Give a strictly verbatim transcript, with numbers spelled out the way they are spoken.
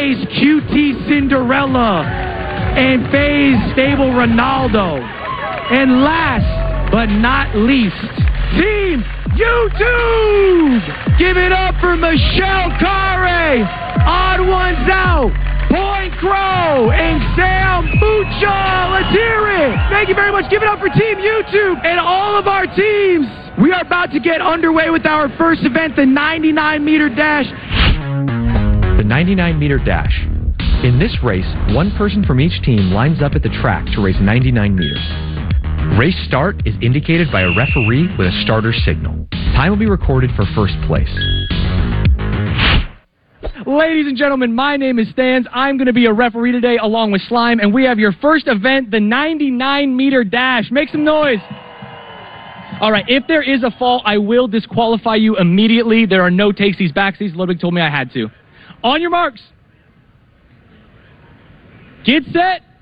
FaZe Q T Cinderella, and FaZe Stable Ronaldo. And last but not least, Team YouTube! Give it up for Michelle Carre, Odd Ones Out, Point Crow, and Sam Mucha. Let's hear it! Thank you very much. Give it up for Team YouTube and all of our teams. We are about to get underway with our first event, the ninety-nine meter dash. The ninety-nine meter dash. In this race, one person from each team lines up at the track to race ninety-nine meters. Race start is indicated by a referee with a starter signal. Time will be recorded for first place. Ladies and gentlemen, my name is Stans. I'm going to be a referee today along with Slime, and we have your first event, the ninety-nine meter dash. Make some noise. All right, if there is a fall, I will disqualify you immediately. There are no takesies, backsies. Ludwig told me I had to. On your marks. Get set.